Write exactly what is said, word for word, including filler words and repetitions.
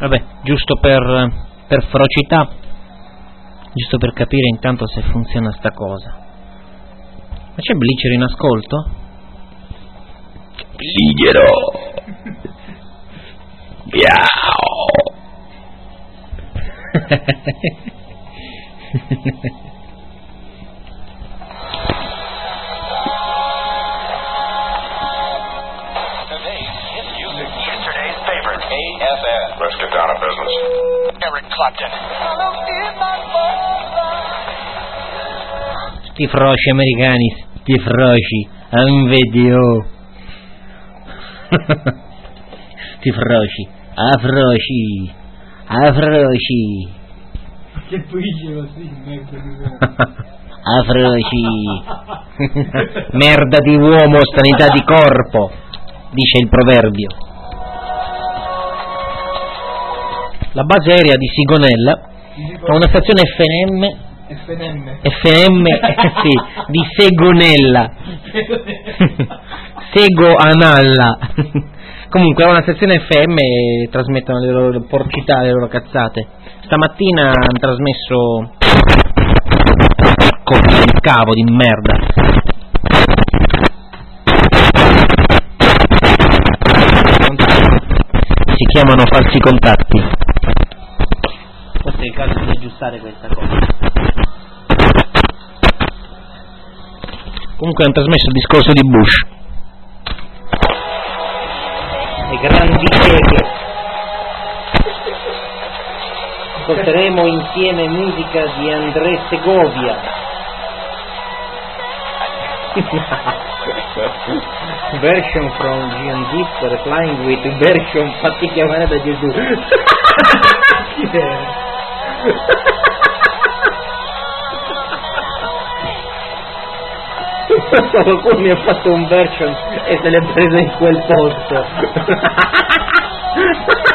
Vabbè, giusto per, per ferocità, giusto per capire intanto se funziona sta cosa. Ma c'è Bleacher in ascolto? Bleachero! Miau! Let's get down to business. Eric Clapton. Sti froci americani, sti froci, anvedio. Sti froci, afroci, afroci. Che poi dice così, merda di uomo. Afroci. Merda di uomo, sanità di corpo, dice il proverbio. La base aerea di Sigonella è una stazione F N M F N M F N M sì, di Segonella Sego Analla. Comunque è una stazione F M e trasmettono le loro porcità, le loro cazzate. Stamattina hanno trasmesso coppia di cavo di merda. Si chiamano falsi contatti. Forse è il caso di aggiustare questa cosa. Comunque hanno trasmesso il discorso di Bush. Le grandi seghe. Ascolteremo insieme musica di André Segovia. Version from G and D replying with version fatti chiamare da Gesù. Qualcuno mi ha fatto un version e se l'è preso in quel posto.